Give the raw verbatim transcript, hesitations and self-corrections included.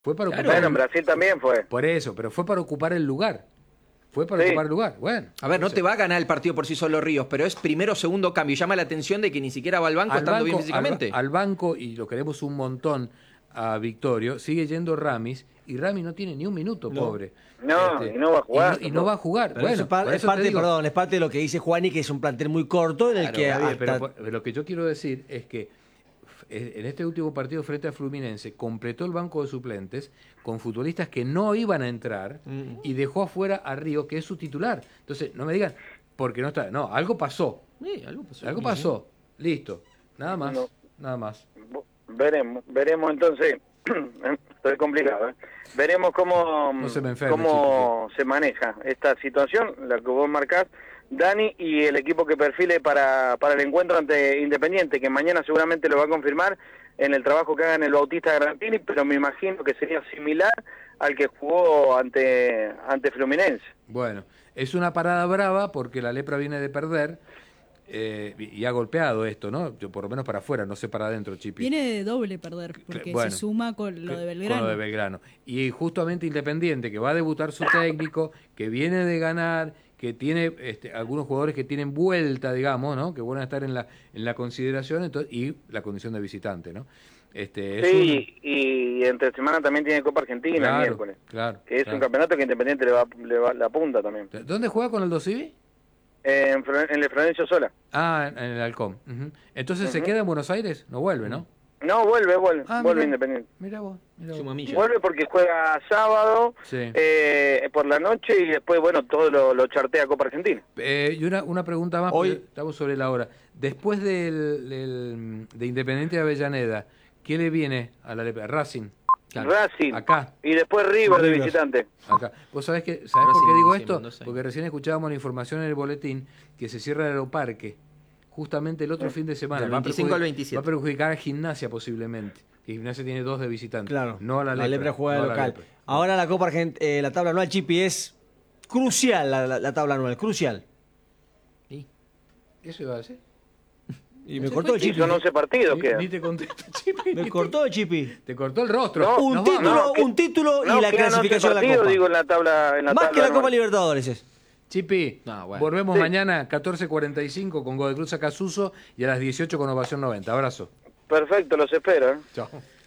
Fue para Claro. ocupar Bueno, el- en Brasil también fue. Por eso, pero fue para ocupar el lugar. Fue para Sí. ocupar el lugar. Bueno. A ver, no entonces, te va a ganar el partido por sí solo Ríos, pero es primero o segundo cambio. Llama la atención de que ni siquiera va al banco al estando bien banco- físicamente. Al, al banco, y lo queremos un montón a Victorio, sigue yendo Ramis, y Ramis no tiene ni un minuto, No. pobre. No, y no va a jugar, Y no, y no va a jugar. Pero bueno, eso es, par- por es eso te parte, digo, perdón, es parte de lo que dice Juani, que es un plantel muy corto en el Claro, que Está bien, hasta- pero, por- pero lo que yo quiero decir es que f- en este último partido frente a Fluminense completó el banco de suplentes con futbolistas que no iban a entrar Mm. y dejó afuera a Río, que es su titular. Entonces, no me digan, porque no está. No, algo pasó. Sí, algo pasó. Algo pasó. Listo. Nada más. No. Nada más. Veremos, veremos entonces. Esto es complicado, ¿eh? Veremos cómo, No se me enferme, cómo se maneja esta situación, la que vos marcás, Dani, y el equipo que perfile para, para el encuentro ante Independiente, que mañana seguramente lo va a confirmar en el trabajo que haga en el Bautista Garantini, pero me imagino que sería similar al que jugó ante, ante Fluminense. Bueno, es una parada brava porque la Lepra viene de perder eh, y ha golpeado esto, ¿no? Yo, por lo menos para afuera, no sé para adentro, Chipi. Viene de doble perder, porque Bueno, se suma con lo de Con Belgrano. lo de Belgrano. Y justamente Independiente, que va a debutar su técnico, que viene de ganar, que tiene este, algunos jugadores que tienen vuelta, digamos, ¿no? Que van a estar en la, en la consideración, entonces, y la condición de visitante, ¿no? Este, es Sí, y entre semana también tiene Copa Argentina Claro, el miércoles, claro, que es claro. un campeonato que Independiente le va, le va la punta también. un... ¿Dónde juega con el Dosivi? En, Fro- en el Florencio Sola. Ah, en, en el Halcón. Ujú. Entonces, ¿se Ujú. queda en Buenos Aires? No vuelve, ¿no? No, vuelve, vuelve, Ah, vuelve mirá. Independiente. Mira vos, mira Su vos. mamilla. Vuelve porque juega sábado Sí. eh, por la noche y después, bueno, todo lo, lo chartea Copa Argentina. Eh, y una, una pregunta más, Hoy- porque estamos sobre la hora. Después del, del- de Independiente de Avellaneda, ¿qué le viene a la Lepra? Racing. Claro. Racing. Acá. Y después River de River. visitante. Acá. ¿Vos sabés, que, sabés por Racing, qué digo sí, esto? Mendoza. Porque recién escuchábamos la información en el boletín que se cierra el aeroparque justamente el otro fin de semana. Del Va a veinticinco perjudicar- al veintisiete. Va a perjudicar a Gimnasia posiblemente. Que Gimnasia tiene dos de visitante. Claro, No a la Lepra. Lepra juega no de a la local. Lepra. Ahora la Copa Argent eh, la tabla anual, Chipi, es crucial la, la- la tabla anual, crucial. Sí. ¿Eso iba a decir? Y me cortó el Y Chipi. son once partidos Ni, quedan. ni te contesta, Chipi. Me cortó el Chipi. Te cortó el rostro. No, Un Nos título, vamos. No, que- un título No, y la quedan once clasificación a la partidos, Copa. digo, en la tabla, en la Más tabla que la anual. Copa Libertadores es. Chipi, No, bueno. volvemos Sí. mañana catorce cuarenta y cinco con Godoy Cruz a Casuso y a las dieciocho con Ovación noventa. Abrazo. Perfecto, los espero. ¿eh? Chao.